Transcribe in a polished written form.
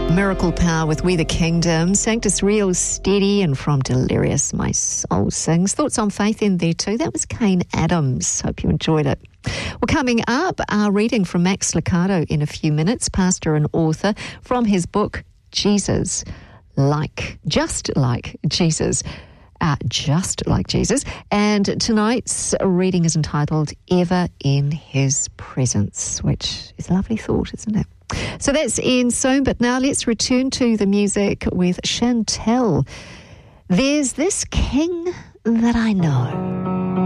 Miracle Power with We the Kingdom. Sanctus Real Steady, and from Delirious My Soul Sings. Thoughts on faith in there too. That was Kane Adams. Hope you enjoyed it. Well, coming up, our reading from Max Lucado in a few minutes, pastor and author, from his book, Just Like Jesus. Just like Jesus. And tonight's reading is entitled Ever in His Presence, which is a lovely thought, isn't it? So that's in soon, but now let's return to the music with Chantel. There's this king that I know.